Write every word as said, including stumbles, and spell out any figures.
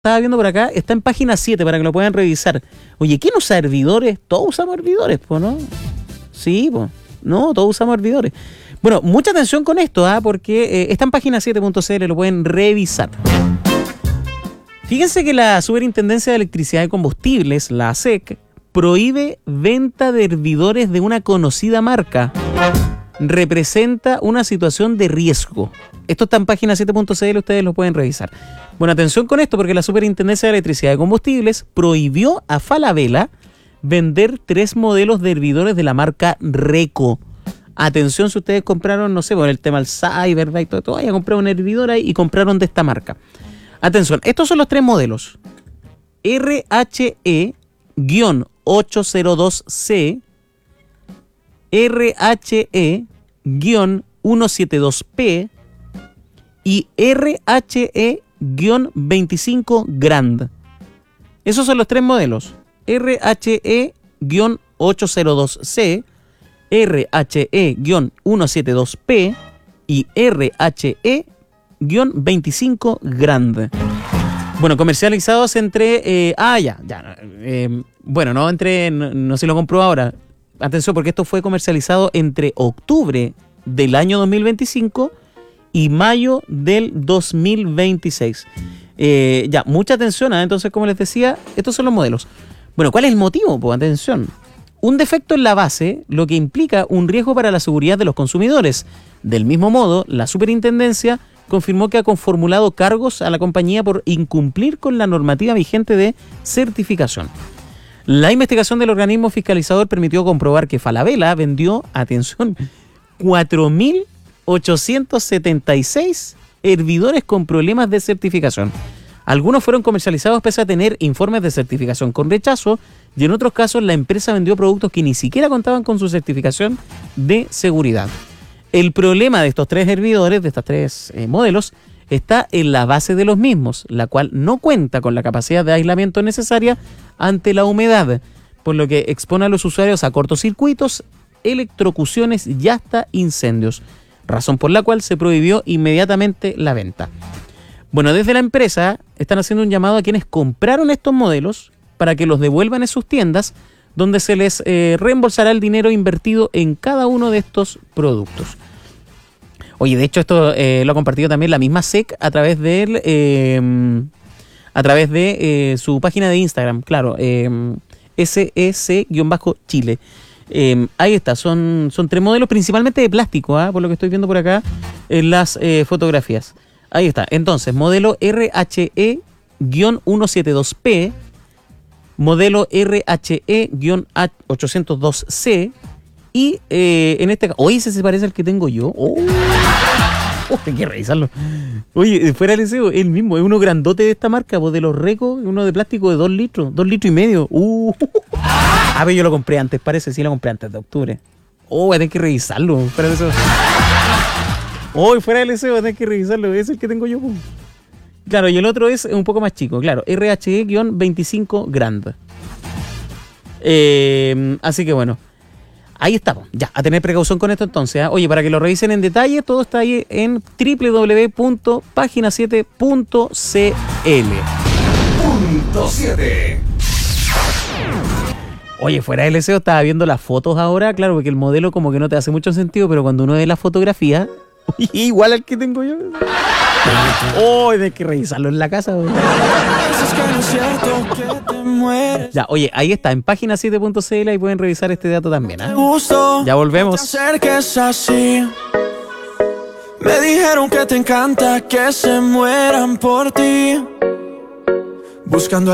estaba viendo por acá, está en página siete para que lo puedan revisar. Oye, ¿quién usa hervidores? Todos usamos hervidores, pues, ¿no? Sí, pues. No, todos usamos hervidores. Bueno, mucha atención con esto, ¿ah? Porque eh, está en página siete punto c l, lo pueden revisar. Fíjense que la Superintendencia de Electricidad y Combustibles, la A S E C, prohíbe venta de hervidores de una conocida marca. Representa una situación de riesgo. Esto está en página siete punto c l, ustedes lo pueden revisar. Bueno, atención con esto, porque la Superintendencia de Electricidad y Combustibles prohibió a Falabella vender tres modelos de hervidores de la marca Reco. Atención si ustedes compraron, no sé, por el tema del cyber, y todo, todo, ya compraron un hervidor ahí y compraron de esta marca. Atención, estos son los tres modelos. R H E ochocientos dos C, R H E ciento setenta y dos P y R H E veinticinco Grand. Esos son los tres modelos. R H E ochocientos dos C, R H E ciento setenta y dos P y R H E veinticinco Grand. Bueno, comercializados entre... Eh, ah, ya, ya. Eh, bueno, no entre... No, no sé si lo compró ahora. Atención, porque esto fue comercializado entre octubre del año dos mil veinticinco y mayo del dos mil veintiséis. Eh, ya, mucha atención, ¿eh? Entonces, como les decía, estos son los modelos. Bueno, ¿cuál es el motivo? Pues atención. Un defecto en la base, lo que implica un riesgo para la seguridad de los consumidores. Del mismo modo, la Superintendencia confirmó que ha conformulado cargos a la compañía por incumplir con la normativa vigente de certificación. La investigación del organismo fiscalizador permitió comprobar que Falabella vendió, atención, cuatro mil ochocientos setenta y seis hervidores con problemas de certificación. Algunos fueron comercializados pese a tener informes de certificación con rechazo, y en otros casos la empresa vendió productos que ni siquiera contaban con su certificación de seguridad. El problema de estos tres hervidores, de estos tres eh, modelos, está en la base de los mismos, la cual no cuenta con la capacidad de aislamiento necesaria ante la humedad, por lo que expone a los usuarios a cortocircuitos, electrocuciones y hasta incendios, razón por la cual se prohibió inmediatamente la venta. Bueno, desde la empresa están haciendo un llamado a quienes compraron estos modelos para que los devuelvan en sus tiendas, donde se les eh, reembolsará el dinero invertido en cada uno de estos productos. Oye, de hecho esto eh, lo ha compartido también la misma S E C a través de, eh, a través de eh, su página de Instagram, claro, eh, S E C-Chile. Eh, ahí está, son, son tres modelos principalmente de plástico, ¿eh? Por lo que estoy viendo por acá en las eh, fotografías. Ahí está, entonces, modelo R H E ciento setenta y dos P, modelo R H E ochocientos dos C y eh, en este caso, oye, ese se parece al que tengo yo. Oh, oh, hay que revisarlo. Oye, fuera del deseo, el mismo, es uno grandote de esta marca, pues de los Reco, uno de plástico de dos litros, dos litros y medio. Uh. A ver, yo lo compré antes, parece, sí lo compré antes de octubre. Oh, voy a tener que revisarlo, fuera del deseo. Oh, fuera del deseo, voy a tener que revisarlo, ese es el que tengo yo, pues. Claro, y el otro es un poco más chico, claro, R H E veinticinco Grand. Eh, así que bueno, ahí estamos. Ya, a tener precaución con esto entonces. ¿eh? Oye, para que lo revisen en detalle, todo está ahí en doble u doble u doble u punto página siete punto c l. Punto siete. Oye, fuera del deseo, estaba viendo las fotos ahora, claro, porque el modelo como que no te hace mucho sentido, pero cuando uno ve la fotografía, igual al que tengo yo. Oh, hay que revisarlo en la casa. Ya, oye, ahí está, en página siete punto c l, ahí pueden revisar este dato también. ¿eh? Ya volvemos. Me dijeron que te encanta que se mueran por ti, buscando